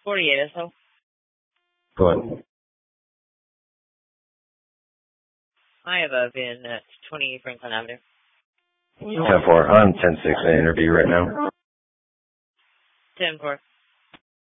48 SO. Go ahead. I have a VIN at 20 Franklin Avenue. 10-4. On 10-6, I interview right now. 10-4.